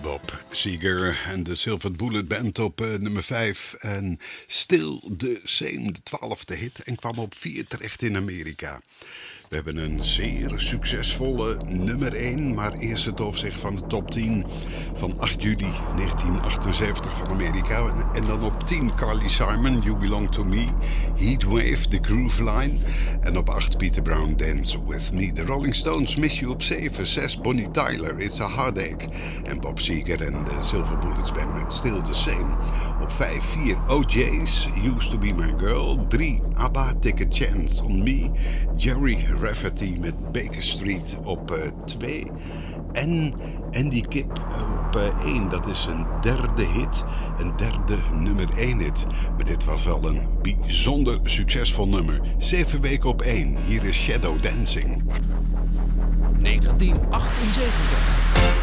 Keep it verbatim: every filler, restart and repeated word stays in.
Bob Seger en de Silver Bullet Band op uh, nummer vijf. En Still the Same, de twaalfde hit. En kwam op vier terecht in Amerika. We hebben een zeer succesvolle nummer één. Maar eerst het overzicht van de top tien van acht juli negentien achtenzeventig van Amerika. En, en dan op tien Carly Simon, You Belong to Me. Heatwave, The Groove Line. En op acht Peter Brown, Dance With Me. De Rolling Stones, Miss You op zeven. zes Bonnie Tyler, It's a Heartache. En Bob Seger en de Silver Bullets Band met Still the Same. Op vijf, vier O J's, Used to Be My Girl. drie ABBA, Take a Chance on Me. Jerry Rafferty met Baker Street op twee. Uh, en Andy Kipp op één. Uh, dat is een derde hit. Een derde nummer één hit. Maar dit was wel een bijzonder succesvol nummer. Zeven weken op één. Hier is Shadow Dancing. negentien achtenzeventig.